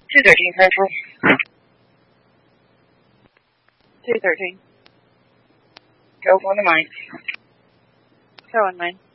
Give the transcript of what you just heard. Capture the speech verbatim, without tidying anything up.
two thirteen, Central. two thirteen. Go for the mine. Go on mine.